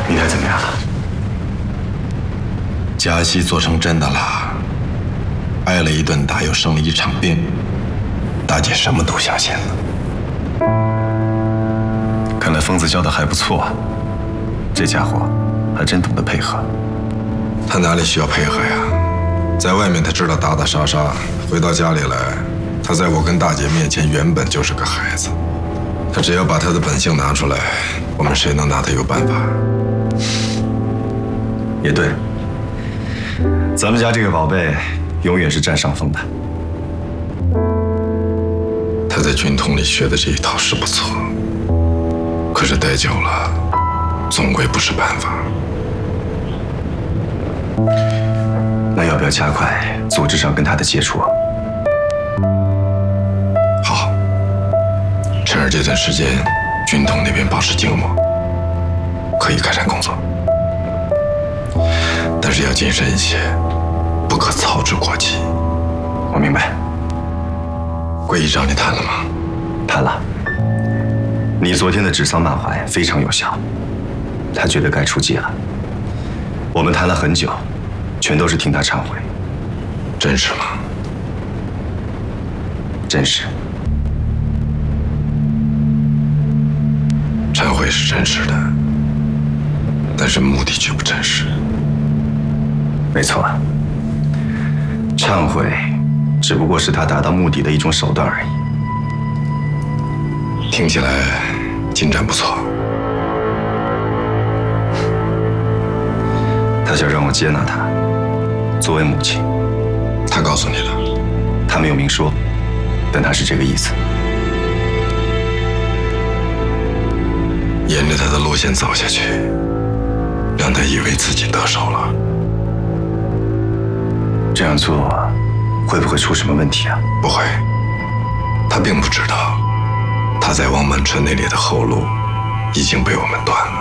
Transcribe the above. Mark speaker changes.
Speaker 1: 你猜怎么样了？
Speaker 2: 假戏做成真的了，挨了一顿打，又生了一场病，大姐什么都相信了。
Speaker 1: 看来疯子教的还不错啊，这家伙还真懂得配合。
Speaker 2: 他哪里需要配合呀？在外面他知道打打杀杀，回到家里来，他在我跟大姐面前原本就是个孩子。他只要把他的本性拿出来，我们谁能拿他有办法？
Speaker 1: 也对，咱们家这个宝贝永远是占上风的。
Speaker 2: 他在军统里学的这一套是不错，可是待久了，总归不是办法。
Speaker 1: 那要不要加快组织上跟他的接触啊？
Speaker 2: 好，趁着这段时间，军统那边保持静默，可以开展工作，但是要谨慎一些，不可操之过急。
Speaker 1: 我明白。
Speaker 2: 桂姨找你谈了吗？
Speaker 1: 谈了。你昨天的指桑骂槐非常有效，他觉得该出击了。我们谈了很久，全都是听他忏悔。
Speaker 2: 真是吗？
Speaker 1: 真实。
Speaker 2: 忏悔是真实的，但是目的却不真实。
Speaker 1: 没错，忏悔只不过是他达到目的的一种手段而已。
Speaker 2: 听起来进展不错。
Speaker 1: 他想让我接纳他，作为母亲。
Speaker 2: 他告诉你的？
Speaker 1: 他没有明说，但他是这个意思。
Speaker 2: 沿着他的路线走下去，让他以为自己得手了。
Speaker 1: 这样做会不会出什么问题啊？
Speaker 2: 不会，他并不知道，他在王满春那里的后路已经被我们断了。